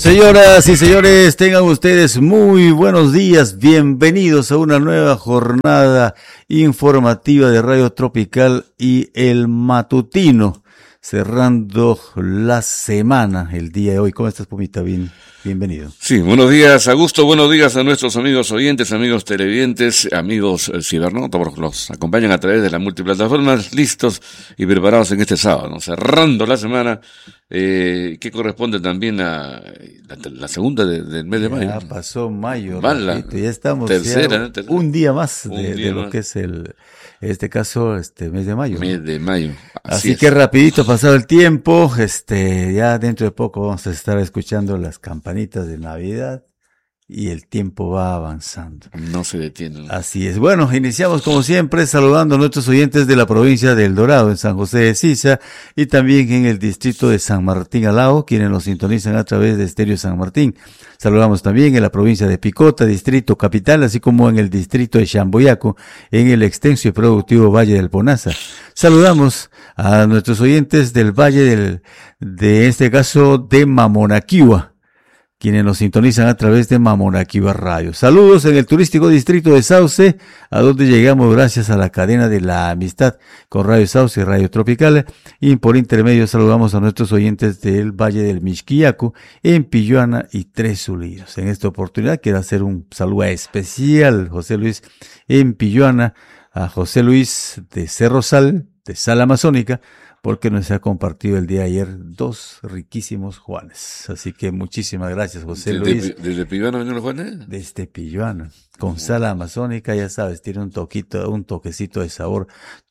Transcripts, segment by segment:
Señoras y señores, tengan ustedes muy buenos días, bienvenidos a una nueva jornada informativa de Radio Tropical y El Matutino, cerrando la semana el día de hoy. ¿Cómo estás, Pumita? Bienvenido. Sí, buenos días, Augusto, buenos días a nuestros amigos oyentes, amigos televidentes, amigos cibernautas, los acompañan a través de las multiplataformas, listos y preparados en este sábado, ¿no? Cerrando la semana, que corresponde también a la segunda del mes de mayo. Ya pasó mayo, ya estamos tercera. Un día más de lo que es mes de mayo. Mes de mayo. Así que rapidito pasado el tiempo, ya dentro de poco vamos a estar escuchando las campanitas de Navidad y el tiempo va avanzando. No se detiene. Así es. Bueno, iniciamos como siempre saludando a nuestros oyentes de la provincia de El Dorado, en San José de Sisa, y también en el distrito de San Martín Alao, quienes nos sintonizan a través de Estéreo San Martín. Saludamos también en la provincia de Picota, distrito capital, así como en el distrito de Chamboyaco, en el extenso y productivo Valle del Ponaza. Saludamos a nuestros oyentes del Valle de este caso de Mamonaquiwa, quienes nos sintonizan a través de Mamonaquiwa Radio. Saludos en el turístico distrito de Sauce, a donde llegamos gracias a la cadena de la amistad con Radio Sauce y Radio Tropical, y por intermedio saludamos a nuestros oyentes del Valle del Mixquiaco, en Pilluana y Tres Sulidos. En esta oportunidad quiero hacer un saludo especial, José Luis, en Pilluana, a José Luis de Cerro Sal, de Sal Amazónica, porque nos ha compartido el día de ayer 2 riquísimos Juanes. Así que muchísimas gracias, José Luis. ¿Desde Pilluana vienen los Juanes? Desde Pilluana, con sal amazónica, ya sabes, tiene un toquecito de sabor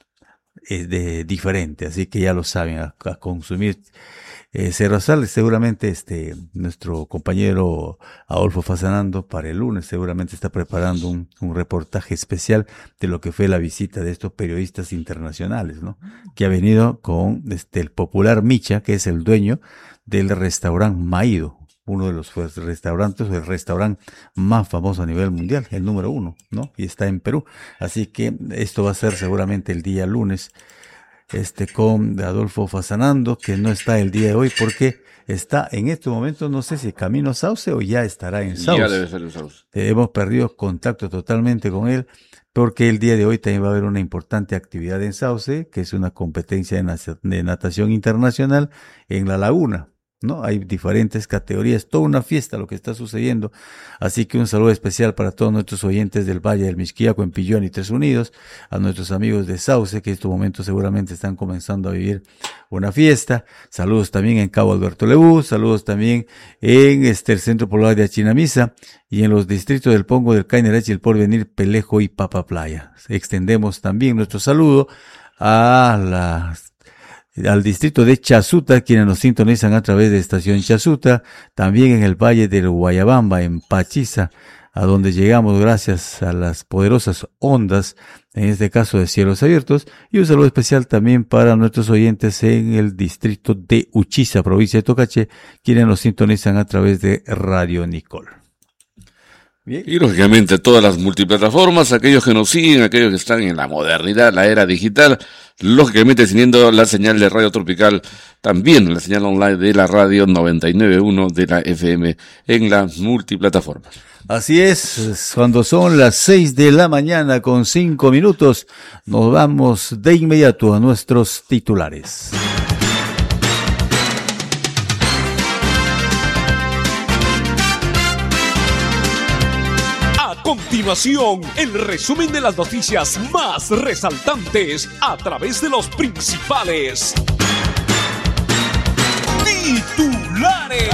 diferente, así que ya lo saben, a consumir. Cerro Sal, seguramente nuestro compañero Adolfo Fasanando para el lunes seguramente está preparando un reportaje especial de lo que fue la visita de estos periodistas internacionales, ¿no? Que ha venido con el popular Micha, que es el dueño del restaurante Maído, uno de los restaurantes, el restaurante más famoso a nivel mundial, el número 1, ¿no? Y está en Perú. Así que esto va a ser seguramente el día lunes, con Adolfo Fasanando, que no está el día de hoy porque está en este momento, no sé si camino a Sauce o ya estará en Sauce. Ya debe ser en Sauce. Hemos perdido contacto totalmente con él, porque el día de hoy también va a haber una importante actividad en Sauce, que es una competencia de natación internacional en la laguna, ¿no? Hay diferentes categorías, toda una fiesta lo que está sucediendo, así que un saludo especial para todos nuestros oyentes del Valle del Mixquiaco, en Pilluana y Tres Unidos, a nuestros amigos de Sauce, que en estos momentos seguramente están comenzando a vivir una fiesta. Saludos también en Cabo Alberto Lebu, saludos también en el Centro Poblado de Achinamisa y en los distritos del Pongo, del Cainarach y el Porvenir, Pelejo y Papa Playa. Extendemos también nuestro saludo al distrito de Chasuta, quienes nos sintonizan a través de Estación Chasuta, también en el Valle del Guayabamba, en Pachiza, a donde llegamos gracias a las poderosas ondas, en este caso de Cielos Abiertos, y un saludo especial también para nuestros oyentes en el distrito de Uchiza, provincia de Tocache, quienes nos sintonizan a través de Radio Nicol. Bien. Y lógicamente todas las multiplataformas, aquellos que nos siguen, aquellos que están en la modernidad, la era digital, lógicamente teniendo la señal de Radio Tropical, también la señal online de la radio 99.1 de la FM en las multiplataformas. Así es, cuando son las 6 de la mañana con 5 minutos, nos vamos de inmediato a nuestros titulares. A continuación, el resumen de las noticias más resaltantes a través de los principales titulares.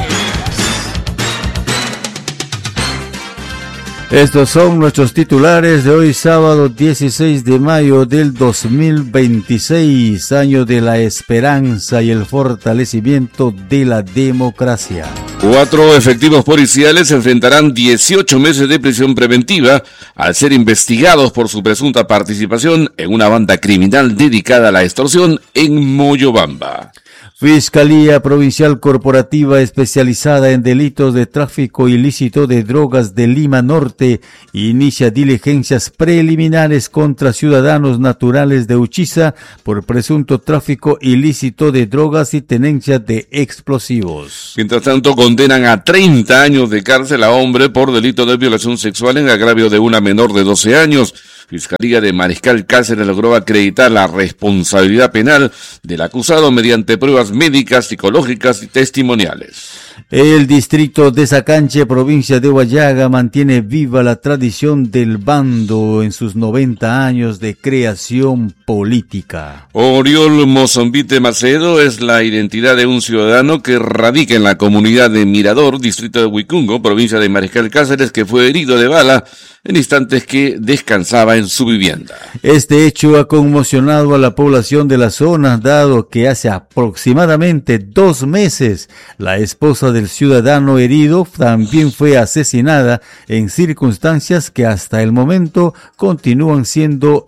Estos son nuestros titulares de hoy, sábado 16 de mayo del 2026, año de la esperanza y el fortalecimiento de la democracia. 4 efectivos policiales enfrentarán 18 meses de prisión preventiva al ser investigados por su presunta participación en una banda criminal dedicada a la extorsión en Moyobamba. Fiscalía Provincial Corporativa especializada en delitos de tráfico ilícito de drogas de Lima Norte inicia diligencias preliminares contra ciudadanos naturales de Uchiza por presunto tráfico ilícito de drogas y tenencia de explosivos. Mientras tanto, condenan a 30 años de cárcel a hombre por delito de violación sexual en agravio de una menor de 12 años. Fiscalía de Mariscal Cáceres logró acreditar la responsabilidad penal del acusado mediante pruebas médicas, psicológicas y testimoniales. El distrito de Sacanche, provincia de Huallaga, mantiene viva la tradición del bando en sus 90 años de creación política. Oriol Mozambite Macedo es la identidad de un ciudadano que radica en la comunidad de Mirador, distrito de Huicungo, provincia de Mariscal Cáceres, que fue herido de bala en instantes que descansaba en su vivienda. Este hecho ha conmocionado a la población de la zona, dado que hace aproximadamente 2 meses la esposa del ciudadano herido también fue asesinada en circunstancias que hasta el momento continúan siendo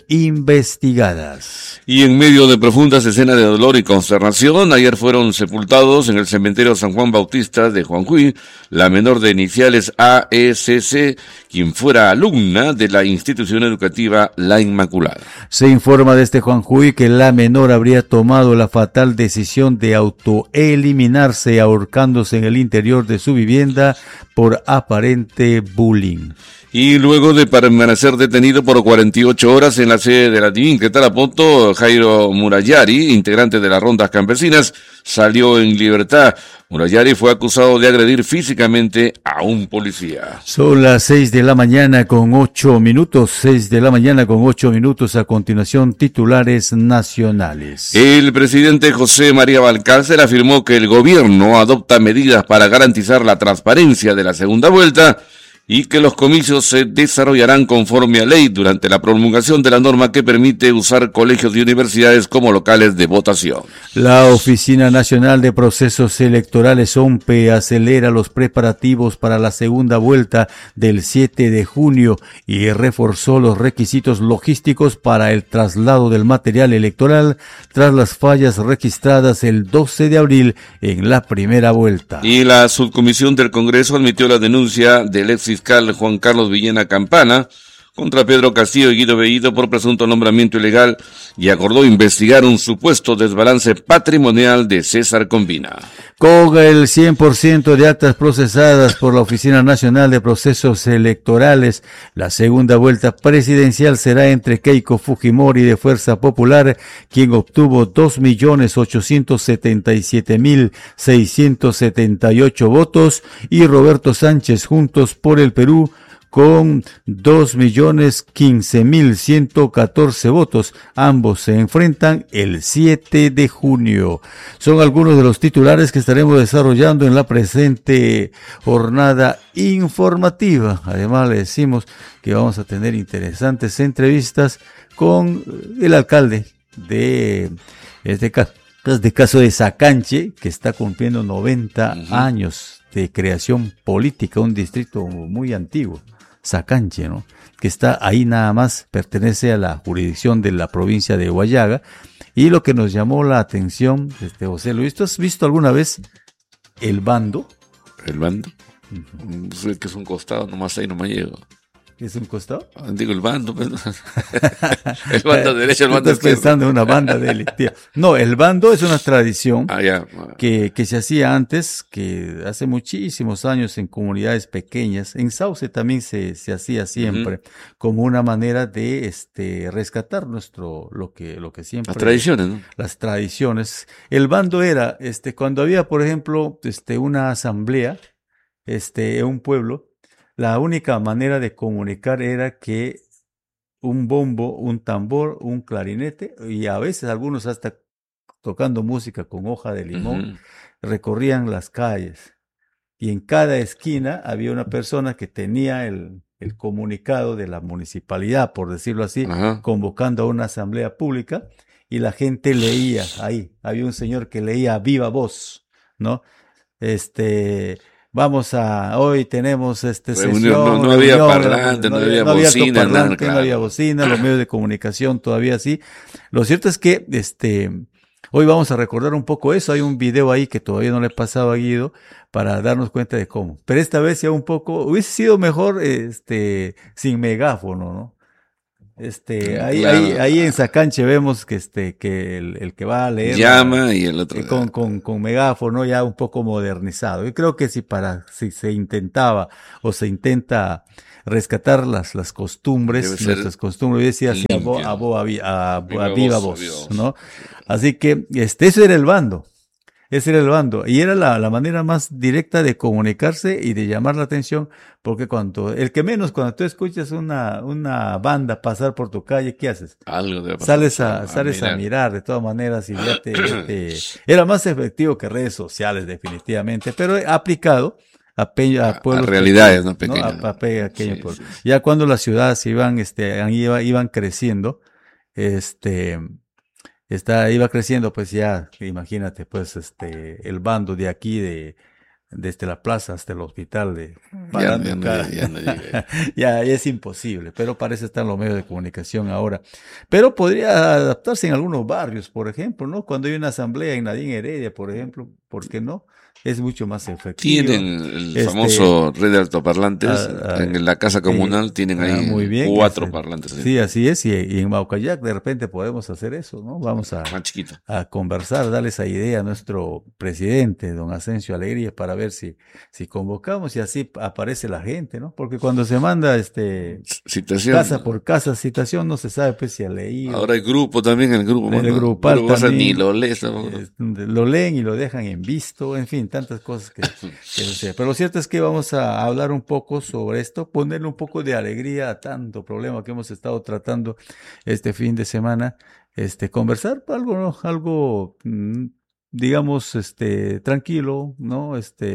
investigadas. Y en medio de profundas escenas de dolor y consternación, ayer fueron sepultados en el cementerio San Juan Bautista de Juanjuy la menor de iniciales AECC, quien fuera alumna de la institución educativa La Inmaculada. Se informa desde Juanjuy que la menor habría tomado la fatal decisión de autoeliminarse ahorcándose en el interior de su vivienda por aparente bullying. Y luego de permanecer detenido por 48 horas en la sede de la DIVIN que Tarapoto, Jairo Murayari, integrante de las rondas campesinas, salió en libertad. Murayari fue acusado de agredir físicamente a un policía. Son las 6 de la mañana con 8 minutos, 6 de la mañana con 8 minutos. A continuación, titulares nacionales. El presidente José María Valcárcel afirmó que el gobierno adopta medidas para garantizar la transparencia de la segunda vuelta y que los comicios se desarrollarán conforme a ley durante la promulgación de la norma que permite usar colegios y universidades como locales de votación. La Oficina Nacional de Procesos Electorales, OMPE, acelera los preparativos para la segunda vuelta del 7 de junio y reforzó los requisitos logísticos para el traslado del material electoral tras las fallas registradas el 12 de abril en la primera vuelta. Y la subcomisión del Congreso admitió la denuncia del ex fiscal Juan Carlos Villena Campana contra Pedro Castillo y Guido Bellido por presunto nombramiento ilegal y acordó investigar un supuesto desbalance patrimonial de César Combina. Con el 100% de actas procesadas por la Oficina Nacional de Procesos Electorales, la segunda vuelta presidencial será entre Keiko Fujimori de Fuerza Popular, quien obtuvo 2.877.678 votos, y Roberto Sánchez Juntos por el Perú, con 2.015.114 votos. Ambos se enfrentan el 7 de junio. Son algunos de los titulares que estaremos desarrollando en la presente jornada informativa. Además, le decimos que vamos a tener interesantes entrevistas con el alcalde de este caso de Sacanche, que está cumpliendo 90 años de creación política, un distrito muy antiguo. Sacanche, ¿no? Que está ahí nada más, pertenece a la jurisdicción de la provincia de Huallaga. Y lo que nos llamó la atención, José Luis, ¿tú has visto alguna vez el bando? ¿El bando? Pues que es un costado, nomás ahí nomás llego. ¿Es un costado? Digo, el bando, pues. El bando derecho, el bando izquierdo. Estás pensando en una banda delictiva. No, el bando es una tradición que se hacía antes, que hace muchísimos años en comunidades pequeñas. En Sauce también se hacía siempre, como una manera de rescatar lo que siempre. Las tradiciones, ¿no? Las tradiciones. El bando era, cuando había, por ejemplo, una asamblea, en un pueblo, la única manera de comunicar era que un bombo, un tambor, un clarinete, y a veces algunos hasta tocando música con hoja de limón, recorrían las calles. Y en cada esquina había una persona que tenía el comunicado de la municipalidad, por decirlo así, convocando a una asamblea pública, y la gente leía ahí. Había un señor que leía a viva voz, ¿no? Hoy tenemos sesión. No había parlante, no había bocina, no había bocina, los medios de comunicación todavía sí. Lo cierto es que Hoy vamos a recordar un poco eso. Hay un video ahí que todavía no le he pasado a Guido para darnos cuenta de cómo. Pero esta vez ya un poco, hubiese sido mejor, sin megáfono, ¿no? Claro, Ahí en Sacanche vemos que el que va a leer llama y el otro. con megáfono ya un poco modernizado. Yo creo que si se intentaba o se intenta rescatar las costumbres, nuestras costumbres, yo decía así a viva voz, ¿no? Así que ese era el bando. Ese era el bando. Y era la manera más directa de comunicarse y de llamar la atención, porque cuando tú escuchas una banda pasar por tu calle, ¿qué hases? Algo debe pasar, Sales a mirar de todas maneras y era más efectivo que redes sociales, definitivamente, pero aplicado a pueblos realidades, pequeños, ¿no? ¿no? A pequeños pueblos. Sí. Ya cuando las ciudades iban creciendo, iba creciendo, pues ya, imagínate, pues, el bando de aquí, desde la plaza hasta el hospital, ya es imposible, pero parece estar en los medios de comunicación ahora. Pero podría adaptarse en algunos barrios, por ejemplo, ¿no? Cuando hay una asamblea en Nadine Heredia, por ejemplo, ¿por qué no? Es mucho más efectivo. Tienen el famoso red de altoparlantes. En la casa comunal tienen ahí muy bien, 4 parlantes. Sí, así es. Y en Maucayac de repente podemos hacer eso, ¿no? Vamos a conversar, darle esa idea a nuestro presidente, don Asensio Alegría, para ver si convocamos y así aparece la gente, ¿no? Porque cuando se manda citación, casa por casa, citación, no se sabe pues si ha leído. Ahora hay grupo también, el grupal también, ni lo lees, lo leen y lo dejan en visto, en fin, tantas cosas que suceden. Pero lo cierto es que vamos a hablar un poco sobre esto, ponerle un poco de alegría a tanto problema que hemos estado tratando este fin de semana, conversar algo digamos, tranquilo, ¿no?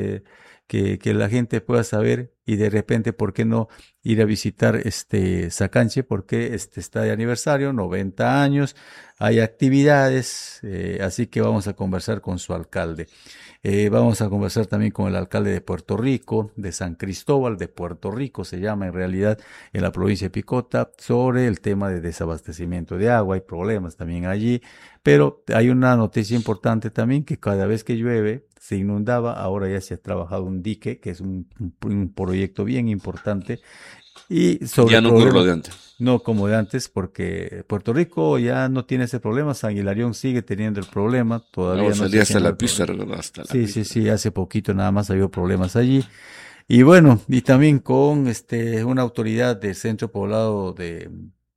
Que la gente pueda saber y de repente, ¿por qué no ir a visitar Sacanche? Porque está de aniversario, 90 años, hay actividades, así que vamos a conversar con su alcalde. Vamos a conversar también con el alcalde de Puerto Rico, de San Cristóbal de Puerto Rico, se llama en realidad, en la provincia de Picota, sobre el tema de desabastecimiento de agua. Hay problemas también allí, pero hay una noticia importante también, que cada vez que llueve se inundaba, ahora ya se ha trabajado un dique, que es un proyecto bien importante. Y sobre ya no ocurre lo de antes. No como de antes, porque Puerto Rico ya no tiene ese problema, San Hilarión sigue teniendo el problema, todavía no salía hasta la pista, hasta la pista. Sí, hace poquito nada más había problemas allí. Y bueno, y también con una autoridad del centro poblado de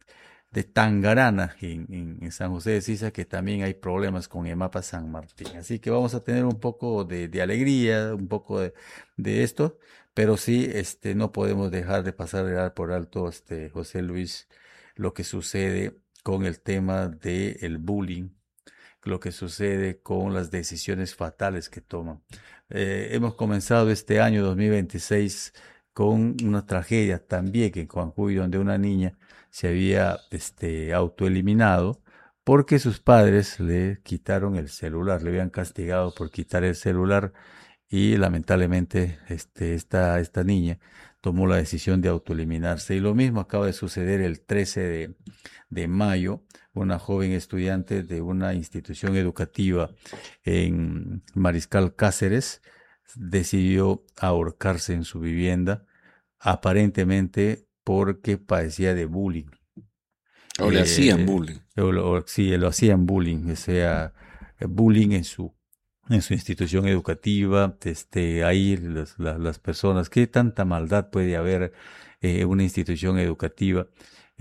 Tangarana, en San José de Sisa, que también hay problemas con EMAPA San Martín. Así que vamos a tener un poco de alegría, un poco de esto, pero sí, no podemos dejar de pasar por alto, José Luis, lo que sucede con el tema del bullying, lo que sucede con las decisiones fatales que toman. Hemos comenzado este año 2026 con una tragedia también en Juanjuy, donde una niña se había autoeliminado porque sus padres le quitaron el celular, le habían castigado por quitar el celular y lamentablemente esta niña tomó la decisión de autoeliminarse. Y lo mismo acaba de suceder el 13 de mayo, una joven estudiante de una institución educativa en Mariscal Cáceres decidió ahorcarse en su vivienda, aparentemente porque padecía de bullying. O le hacían bullying. Sí, lo hacían bullying, o sea, bullying en su institución educativa. Ahí las personas, ¿qué tanta maldad puede haber en una institución educativa?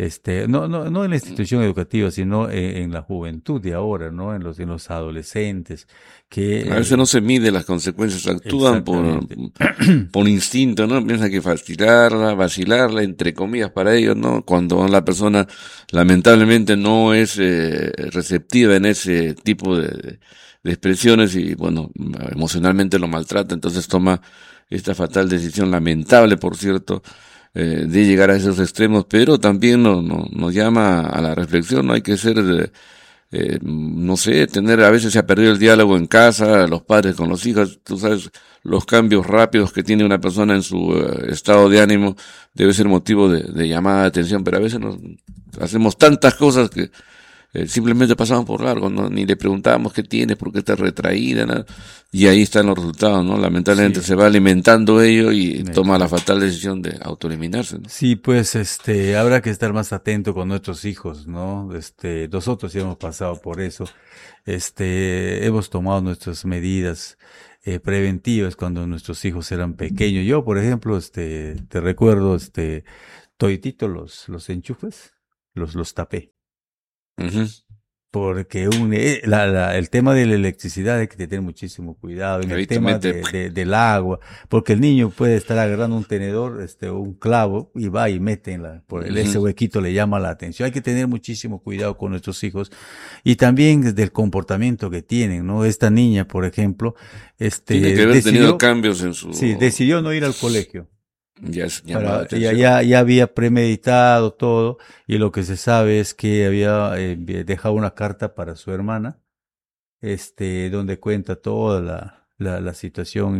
No en la institución educativa, sino en la juventud de ahora, ¿no? En los adolescentes, que a veces no se mide las consecuencias, actúan por instinto, ¿no? Piensan que vacilarla, entre comillas, para ellos, ¿no? Cuando la persona lamentablemente no es receptiva en ese tipo de expresiones y, bueno, emocionalmente lo maltrata, entonces toma esta fatal decisión, lamentable, por cierto, de llegar a esos extremos, pero también nos llama a la reflexión. No hay que ser, no sé, a veces se ha perdido el diálogo en casa, los padres con los hijos, tú sabes, los cambios rápidos que tiene una persona en su estado de ánimo debe ser motivo de llamada de atención, pero a veces hacemos tantas cosas que simplemente pasamos por largo, ¿no? Ni le preguntábamos qué tienes, por qué estás retraída, nada. Y ahí están los resultados, ¿no? Lamentablemente se va alimentando ello y toma la fatal decisión de autoeliminarse, ¿no? Sí, pues, habrá que estar más atento con nuestros hijos, ¿no? Nosotros ya hemos pasado por eso. Hemos tomado nuestras medidas preventivas cuando nuestros hijos eran pequeños. Yo, por ejemplo, te recuerdo, toditito los enchufes, los tapé. Uh-huh. Porque el tema de la electricidad hay que tener muchísimo cuidado, en el tema del agua, porque el niño puede estar agarrando un tenedor, un clavo, y va y mete ese huequito le llama la atención. Hay que tener muchísimo cuidado con nuestros hijos, y también del comportamiento que tienen, ¿no? Esta niña, por ejemplo, tiene que haber tenido cambios en su... Sí, decidió no ir al colegio. Ya había premeditado todo, y lo que se sabe es que había dejado una carta para su hermana, donde cuenta toda la situación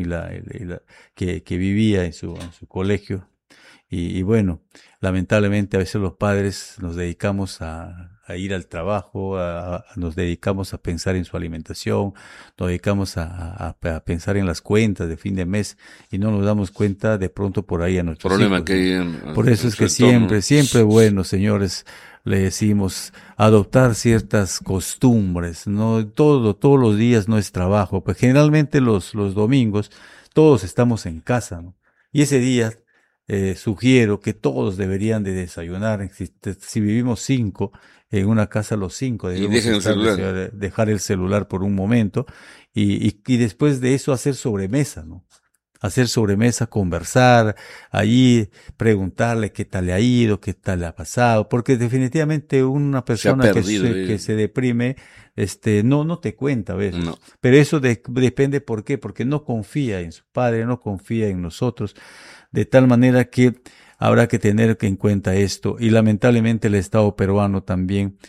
que vivía en su colegio. Y bueno, lamentablemente a veces los padres nos dedicamos a ir al trabajo, nos dedicamos a pensar en su alimentación, nos dedicamos a pensar en las cuentas de fin de mes, y no nos damos cuenta de pronto por ahí a nuestros problema hijos, que hay por eso es que siempre bueno, señores, le decimos adoptar ciertas costumbres, no todos los días no es trabajo, pues generalmente los domingos todos estamos en casa, ¿no? Y ese día sugiero que todos deberían de desayunar. Si vivimos 5 en una casa, los 5 debemos dejar el celular por un momento, y después de eso hacer sobremesa, ¿no? Hacer sobremesa, conversar, allí preguntarle qué tal le ha ido, qué tal le ha pasado, porque definitivamente una persona que se deprime, no te cuenta a veces. No. Pero eso depende, ¿por qué? Porque no confía en su padre, no confía en nosotros, de tal manera que habrá que tener en cuenta esto. Y lamentablemente el Estado peruano también,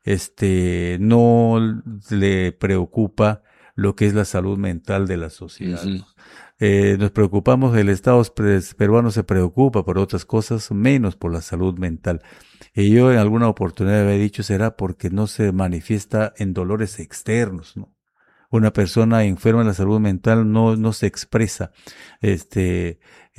no le preocupa lo que es la salud mental de la sociedad. Uh-huh. Nos preocupamos, el Estado peruano se preocupa por otras cosas, menos por la salud mental. Y yo en alguna oportunidad había dicho, será porque no se manifiesta en dolores externos, ¿no? Una persona enferma de la salud mental no se expresa de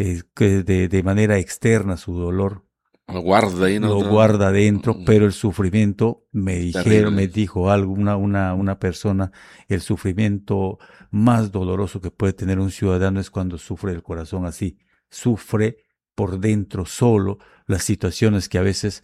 manera externa su dolor. Lo guarda ahí, ¿no? Lo guarda dentro, pero el sufrimiento, me dijo algo, una persona, el sufrimiento más doloroso que puede tener un ciudadano es cuando sufre el corazón así, sufre por dentro solo las situaciones que a veces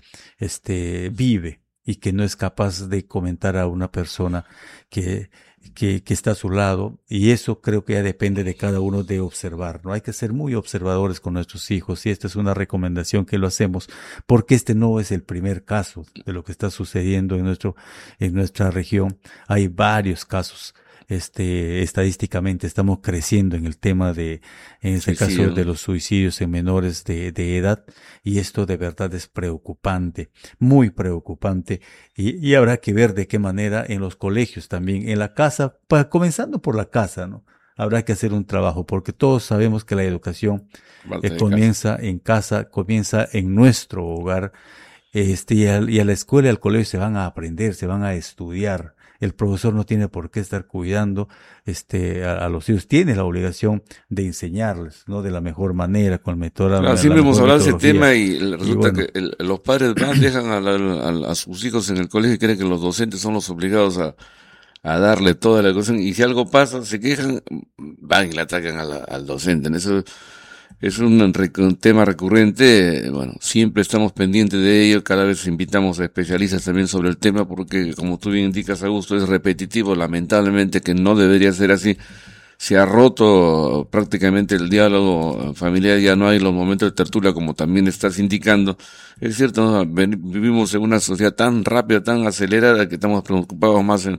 vive, y que no es capaz de comentar a una persona que está a su lado. Y eso creo que ya depende de cada uno de observar, ¿no? Hay que ser muy observadores con nuestros hijos, y esta es una recomendación que lo hacemos, porque no es el primer caso de lo que está sucediendo en nuestra región. Hay varios casos. Estadísticamente estamos creciendo en el tema en este caso de los suicidios en menores de edad, y esto de verdad es preocupante, muy preocupante, y habrá que ver de qué manera en los colegios también, en la casa, comenzando por la casa, ¿no? Habrá que hacer un trabajo, porque todos sabemos que la educación comienza en casa, comienza en nuestro hogar, y a la escuela y al colegio se van a aprender, se van a estudiar. El profesor no tiene por qué estar cuidando a los hijos, tiene la obligación de enseñarles, ¿no? De la mejor manera, con el método. Claro, siempre hemos hablado de ese tema, y resulta que los padres dejan a sus hijos en el colegio y creen que los docentes son los obligados a darle toda la educación, y si algo pasa, se quejan, van y le atacan al docente. Eso es un tema recurrente. Bueno, siempre estamos pendientes de ello, cada vez invitamos a especialistas también sobre el tema, porque como tú bien indicas, Augusto, es repetitivo, lamentablemente, que no debería ser así. Se ha roto prácticamente el diálogo familiar, ya no hay los momentos de tertulia como también estás indicando. Es cierto, ¿no? Vivimos en una sociedad tan rápida, tan acelerada, que estamos preocupados más en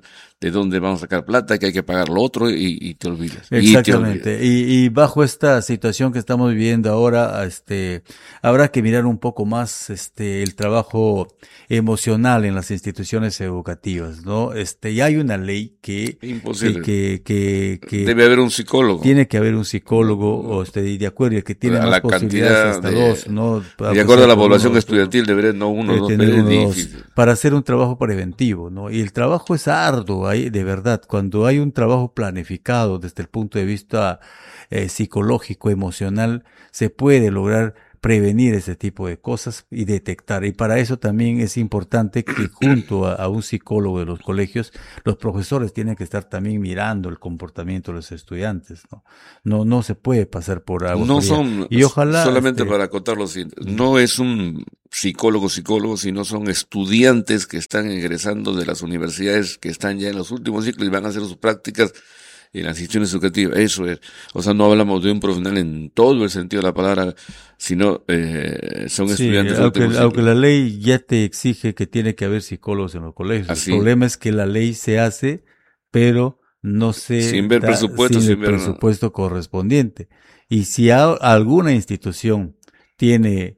de dónde vamos a sacar plata, que hay que pagar lo otro y te olvidas. Exactamente. Y bajo esta situación que estamos viviendo ahora, habrá que mirar un poco más, el trabajo emocional en las instituciones educativas, ¿no? Y hay una ley Imposible. que Debe haber un psicólogo. tiene que haber un psicólogo, y de acuerdo, el que tiene a más la posibilidades cantidad hasta dos, ¿no? de acuerdo a la población estudiantil, debería no uno, dos, tener pero es uno, dos, difícil. para hacer un trabajo preventivo, ¿no? Y el trabajo es arduo, ahí, de verdad, cuando hay un trabajo planificado desde el punto de vista psicológico, emocional, se puede lograr prevenir ese tipo de cosas y detectar. Y para eso también es importante que junto a un psicólogo de los colegios, los profesores tienen que estar también mirando el comportamiento de los estudiantes, ¿no? No se puede pasar por agua No fría. son, Y ojalá, solamente para acotar lo siguiente, no es un psicólogo, sino son estudiantes que están egresando de las universidades, que están ya en los últimos ciclos y van a hacer sus prácticas en las instituciones educativas. Eso es. O sea, no hablamos de un profesional en todo el sentido de la palabra, sino son sí, estudiantes de aunque la ley ya te exige que tiene que haber psicólogos en los colegios. Así. El problema es que la ley se hace, pero no se sin ver presupuesto, sin el presupuesto correspondiente. Y si alguna institución tiene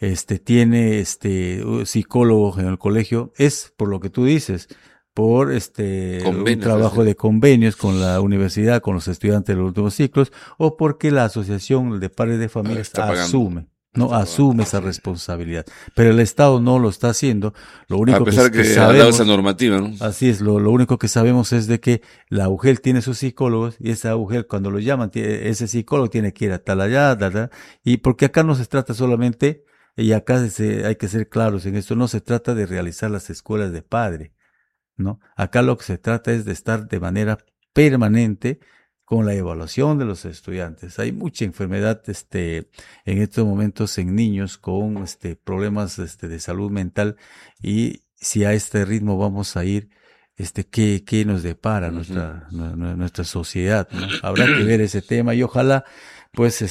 psicólogos en el colegio, es por lo que tú dices, por un trabajo de convenios con la universidad, con los estudiantes de los últimos ciclos, o porque la asociación de padres de familias asume esa responsabilidad. Pero el Estado no lo está haciendo. Lo único a pesar que ha dado esa normativa, ¿no? Así es, lo único que sabemos es de que la UGEL tiene sus psicólogos y esa UGEL cuando lo llaman, ese psicólogo tiene que ir a tal allá, y porque acá no se trata solamente, y acá hay que ser claros en esto, no se trata de realizar las escuelas de padre, ¿no? Acá lo que se trata es de estar de manera permanente con la evaluación de los estudiantes. Hay mucha enfermedad en estos momentos en niños con problemas de salud mental, y si a este ritmo vamos a ir, ¿qué nos depara nuestra sociedad, ¿no? Habrá que ver ese tema y ojalá pues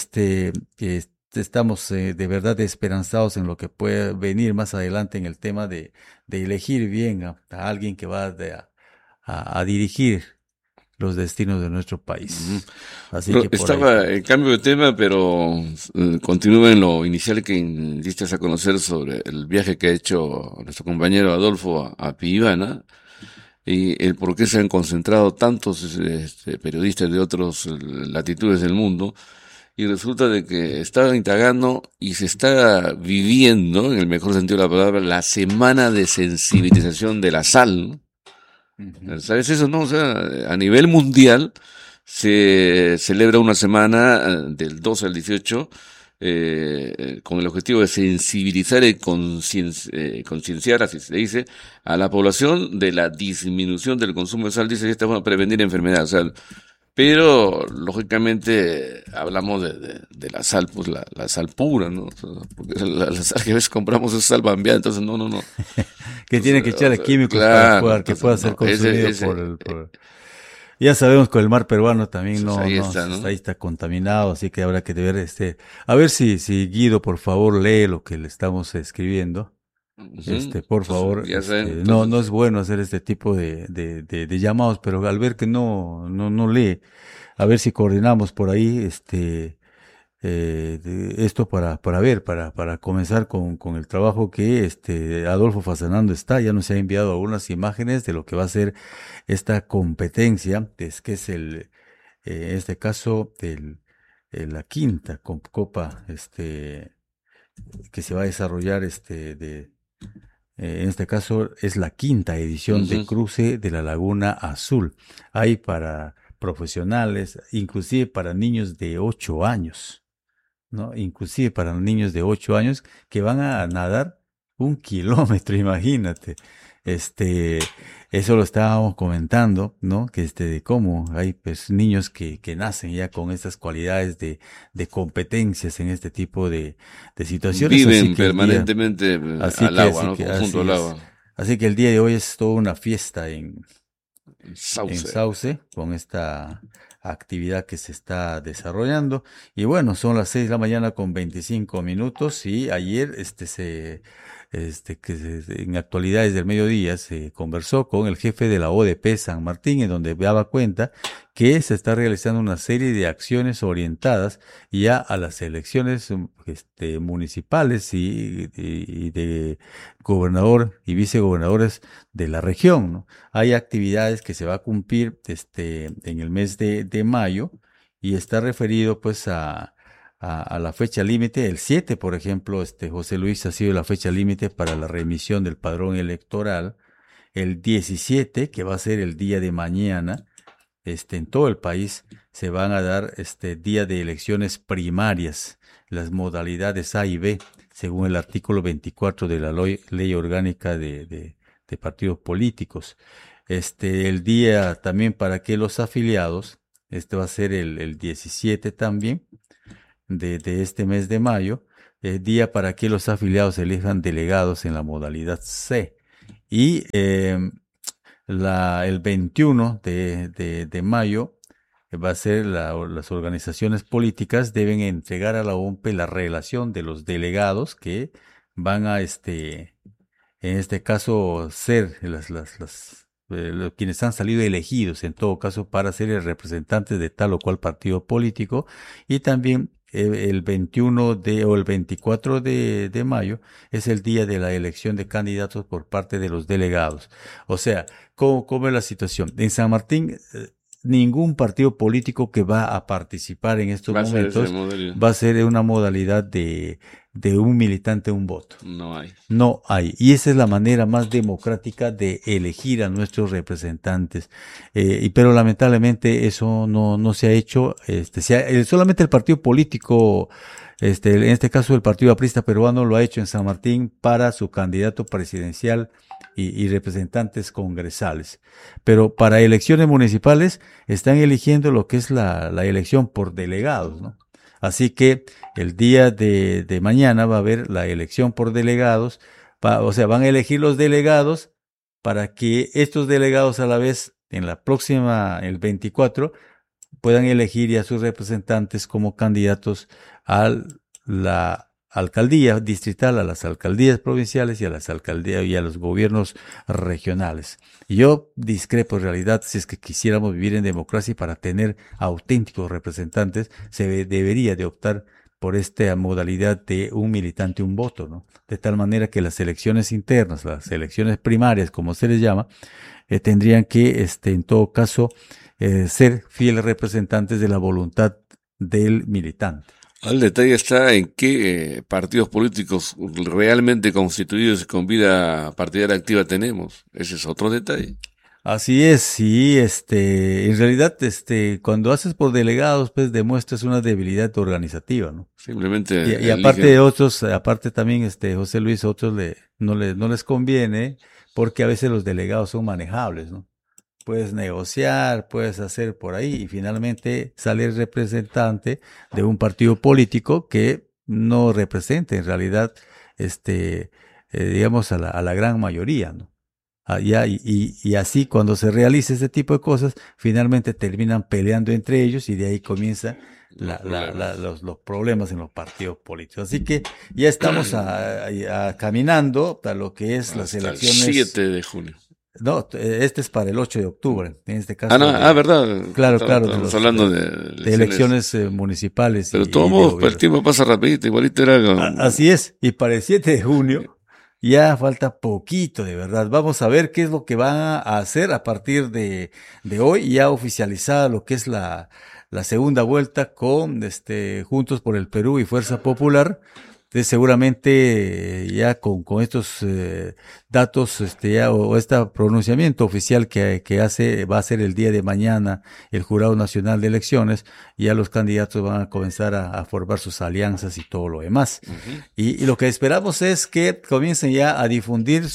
estamos de verdad esperanzados en lo que puede venir más adelante en el tema de elegir bien a alguien que va a dirigir los destinos de nuestro país. Así que estaba en cambio de tema, pero continúa en lo inicial que diste a conocer sobre el viaje que ha hecho nuestro compañero Adolfo a Piibana y el por qué se han concentrado tantos periodistas de otras latitudes del mundo. Y resulta de que está indagando y se está viviendo, en el mejor sentido de la palabra, la semana de sensibilización de la sal, ¿no? ¿Sabes eso? No, o sea, a nivel mundial se celebra una semana del 12 al 18 con el objetivo de sensibilizar y concienciar, así se dice, a la población de la disminución del consumo de sal, dice de esta forma, prevenir enfermedades. O sea, pero, lógicamente, hablamos de la sal, pues la sal pura, ¿no? O sea, porque la sal que a veces compramos es sal bambiada, entonces no. que tiene que echarle químicos para que pueda ser consumido por... Ya sabemos que el mar peruano también ahí está contaminado, así que habrá que ver a ver si Guido, por favor, lee lo que le estamos escribiendo. Por favor, no es bueno hacer este tipo de llamados, pero al ver que no lee, a ver si coordinamos por ahí esto para comenzar con el trabajo que Adolfo Fasanando ya nos ha enviado algunas imágenes de lo que va a ser esta competencia, que es en este caso la quinta copa que se va a desarrollar en este caso es la quinta edición de Cruce de la Laguna Azul. Hay para profesionales, inclusive para niños de 8 años, ¿no? Inclusive para niños de 8 años que van a nadar 1 kilómetro, imagínate. Eso lo estábamos comentando, ¿no? Que de cómo hay pues niños que nacen ya con estas cualidades de competencias en este tipo de situaciones. Viven permanentemente al agua, ¿no? Junto al agua. Así que el día de hoy es toda una fiesta en Sauce, con esta actividad que se está desarrollando. Y bueno, son las 6 de la mañana con 25 minutos y ayer en actualidades del mediodía se conversó con el jefe de la ODP San Martín, en donde daba cuenta que se está realizando una serie de acciones orientadas ya a las elecciones municipales y de gobernador y vicegobernadores de la región, ¿no? Hay actividades que se va a cumplir en el mes de mayo y está referido pues a la fecha límite. El 7, por ejemplo, José Luis, ha sido la fecha límite para la remisión del padrón electoral. El 17, que va a ser el día de mañana, en todo el país se van a dar día de elecciones primarias, las modalidades A y B, según el artículo 24 de la ley orgánica de partidos políticos. El día también para que los afiliados, va a ser el 17 también de este mes de mayo, día para que los afiliados elijan delegados en la modalidad C. Y el 21 de mayo va a ser las organizaciones políticas deben entregar a la OMPE la relación de los delegados que van a en este caso ser quienes han salido elegidos en todo caso para ser el representante de tal o cual partido político. Y también el 21 o el 24 de mayo es el día de la elección de candidatos por parte de los delegados. O sea, ¿cómo es la situación? En San Martín, ningún partido político que va a participar en estos momentos va a ser una modalidad de un militante, un voto. No hay. Y esa es la manera más democrática de elegir a nuestros representantes. Pero lamentablemente eso no se ha hecho. Solamente el partido político, en este caso el Partido Aprista Peruano, lo ha hecho en San Martín para su candidato presidencial y representantes congresales. Pero para elecciones municipales están eligiendo lo que es la elección por delegados, ¿no? Así que el día de mañana va a haber la elección por delegados, van a elegir los delegados para que estos delegados a la vez, en la próxima, el 24, puedan elegir ya sus representantes como candidatos a la alcaldía distrital, a las alcaldías provinciales y a las alcaldías y a los gobiernos regionales. Y yo discrepo en realidad, si es que quisiéramos vivir en democracia y para tener auténticos representantes, se debería de optar por esta modalidad de un militante, un voto, ¿no? De tal manera que las elecciones internas, las elecciones primarias, como se les llama, tendrían que, en todo caso, ser fieles representantes de la voluntad del militante. El detalle está en qué partidos políticos realmente constituidos y con vida partidaria activa tenemos. Ese es otro detalle. Así es, sí, en realidad, cuando haces por delegados, pues demuestras una debilidad organizativa, ¿no? Simplemente. Y aparte de otros, aparte también, José Luis, otros no les conviene, porque a veces los delegados son manejables, ¿no? Puedes negociar, puedes hacer por ahí y finalmente sale el representante de un partido político que no representa en realidad, digamos a la gran mayoría, ¿no? Y así cuando se realiza ese tipo de cosas, finalmente terminan peleando entre ellos y de ahí comienzan los problemas en los partidos políticos. Así que ya estamos caminando a lo que es las elecciones. El 7 de junio. No, es para el 8 de octubre, en este caso. ¿Verdad? Claro. Estamos hablando de elecciones municipales. Pero de todos modos, el tiempo pasa rapidito, igualito era Así es, y para el 7 de junio ya falta poquito, de verdad. Vamos a ver qué es lo que van a hacer a partir de hoy, ya oficializada lo que es la segunda vuelta con Juntos por el Perú y Fuerza Popular. Entonces, seguramente ya con estos datos o este pronunciamiento oficial que va a ser el día de mañana el Jurado Nacional de Elecciones, ya los candidatos van a comenzar a formar sus alianzas y todo lo demás. Uh-huh. Y lo que esperamos es que comiencen ya a difundir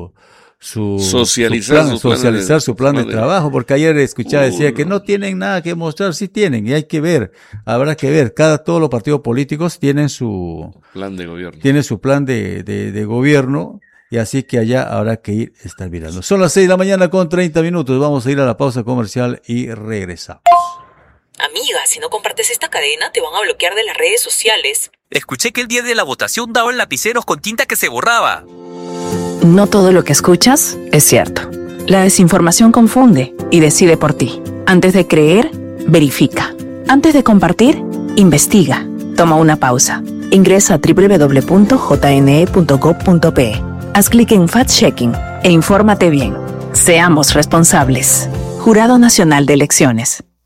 socializar su plan de trabajo, porque ayer escuchaba, decía que no tienen nada que mostrar. Sí tienen, y hay que ver, habrá que ver, todos los partidos políticos tienen su plan de gobierno, tienen su plan de gobierno, y así que allá habrá que ir a estar mirando. Son las 6:30 a.m. Vamos a ir a la pausa comercial y regresamos. Amiga, si no compartes esta cadena te van a bloquear de las redes sociales. Escuché que el día de la votación daban lapiceros con tinta que se borraba. No todo lo que escuchas es cierto. La desinformación confunde y decide por ti. Antes de creer, verifica. Antes de compartir, investiga. Toma una pausa. Ingresa a www.jne.gov.pe. Haz clic en Fact-Checking e infórmate bien. Seamos responsables. Jurado Nacional de Elecciones.